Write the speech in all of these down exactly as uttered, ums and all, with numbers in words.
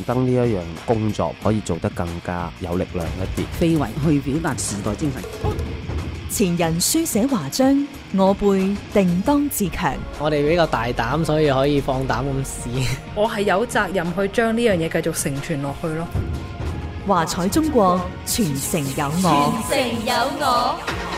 燈呢一樣工作可以做得更加有力量一啲。 非遺去表達時代精神。 前人書寫華章，我輩定當自強。 我哋比較大膽，所以可以放膽咁試。 我係有責任去將呢樣嘢繼續承傳落去咯。 華彩中國，傳承有我。 傳承有我。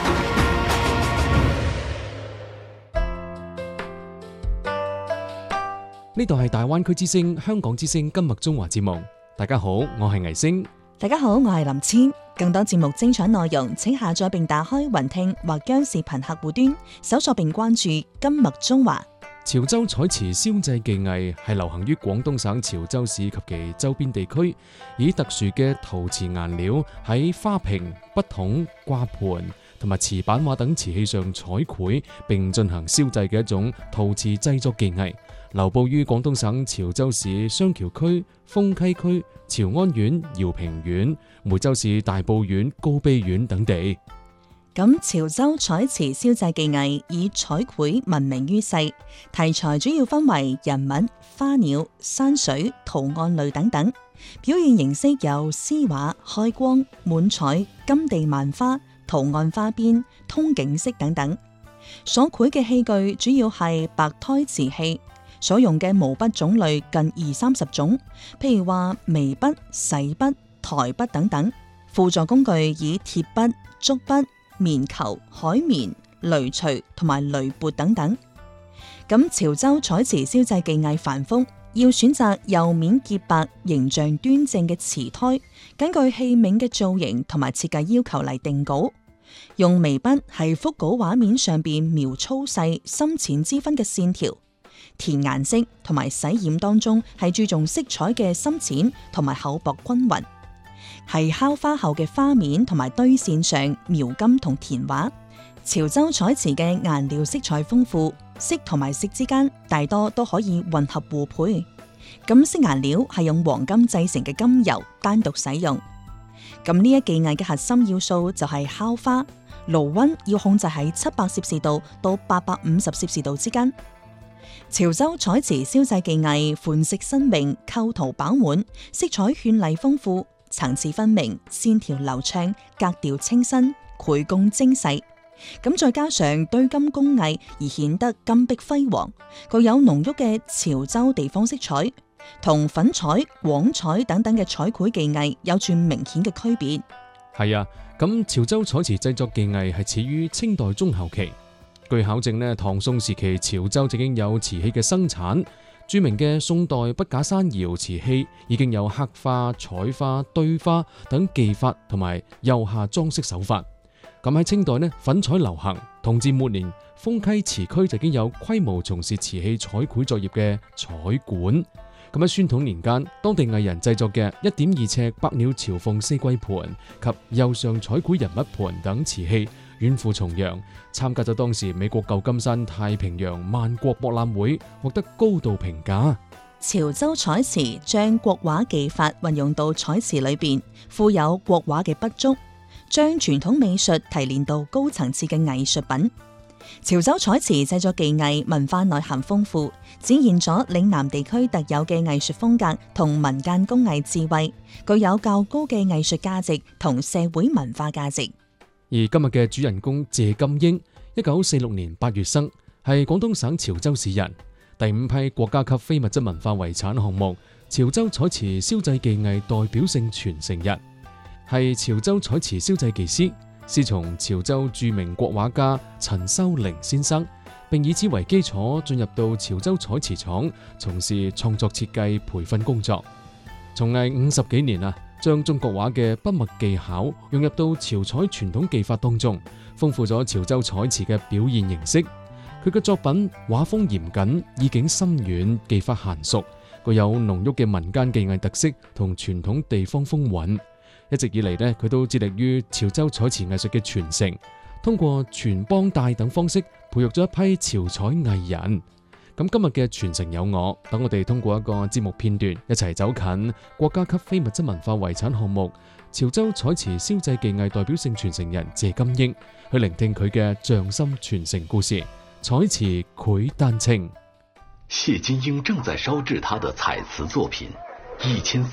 呢度係大灣區之聲、香港之聲今日中華節目。大家好，我係倪星。 大家好，我係林千。更多節目精彩內容，請下載並打開雲聽或將視頻客戶端，搜索並關注今日中華。 潮州彩瓷燒製技藝係流行於廣東省潮州市及其周邊地區，以特殊嘅陶瓷顏料喺花瓶、筆筒、掛盤同埋瓷板畫等瓷器上彩繪，並進行燒製嘅一種陶瓷製作技藝，流布於廣東省潮州市雙橋區、豐溪區、潮安縣、饒平縣、梅州市大埔縣、高碑縣等地。 咁潮州彩瓷燒製技藝以彩繪聞名於世，題材主要分為人物、花鳥、山水、圖案類等等，表現形式有絲畫、開光、滿彩、金地萬花、圖案花邊、通景式等等。所繪嘅器具主要係白胎瓷器，所用嘅毛筆種類近二三十種，譬如話眉筆、洗筆、台筆等等。輔助工具以鐵筆、竹筆、棉球、海綿、雷錘同埋雷撥等等。咁潮州彩瓷燒製技藝繁複，要選擇釉面潔白、形象端正嘅瓷胎，根據器皿嘅造型同埋設計要求嚟定稿。用眉筆喺複稿畫面上邊描粗細、深淺之分嘅線條，填顏色同埋洗染當中係注重色彩嘅深淺同埋厚薄均勻。係烤花後嘅花面同埋堆線上描金同填畫。潮州彩瓷嘅顏料色彩豐富，色同埋色之間大多都可以混合互配。咁色顏料係用黃金製成嘅金油單獨使用。咁呢一技藝嘅核心要素就係烤花，爐溫要控制喺七百攝氏度到八百五十攝氏度之間。潮州彩瓷燒製技藝款式新穎，構圖飽滿，色彩絢麗豐富，層次分明，線條流暢，格調清新，繪工精細。咁再加上堆金工藝而顯得金碧輝煌，具有濃郁嘅潮州地方色彩，同粉彩、廣彩等等嘅彩繪技藝有住明顯嘅區別。 係啊，咁潮州彩瓷製作技藝係始於清代中後期。據考證呢，唐宋時期潮州已經有瓷器嘅生產。著名嘅宋代筆架山窯瓷器已經有刻花、彩花、堆花等技法同埋釉下裝飾手法。咁喺清代呢，粉彩流行。同治末年，豐溪瓷區就已經有規模從事瓷器彩繪作業嘅彩館。咁喺宣統年間，當地藝人製作嘅一點二尺百鳥朝鳳四季盤及釉上彩繪人物盤等瓷器遠赴重洋，參加咗當時美國舊金山太平洋萬國博覽會，獲得高度評價。 潮州彩瓷將國畫技法運用到彩瓷裏邊，富有國畫嘅筆觸，將傳統美術提煉到高層次嘅藝術品。潮州彩瓷製作技藝文化內涵豐富，展現咗嶺南地區特有嘅藝術風格同民間工藝智慧，具有較高嘅藝術價值同社會文化價值。 而今日嘅主人公謝金英，一九四六年八月生，係廣東省潮州市人。第五批國家級非物質文化遺產項目潮州彩瓷燒製技藝代表性傳承人，係潮州彩瓷燒製技師。師從潮州著名國畫家陳修齡先生，並以此為基礎進入到潮州彩瓷廠從事創作設計培訓工作。從藝五十幾年啊，將中國畫嘅筆墨技巧融入到潮彩傳統技法當中，豐富咗潮州彩瓷嘅表現形式。佢嘅作品畫風嚴謹，意境深遠，技法嫻熟，具有濃郁嘅民間技藝特色同傳統地方風韻。一直以嚟呢，佢都致力於潮州彩瓷藝術嘅傳承，通過傳幫帶等方式培育咗一批潮彩藝人。咁今日嘅傳承有我，等我哋通過一個節目片段，一齊走近國家級非物質文化遺產項目潮州彩瓷燒製技藝代表性傳承人謝金英，去聆聽佢嘅匠心傳承故事。彩瓷繪丹青。 謝金英正在燒製他的彩瓷作品，一千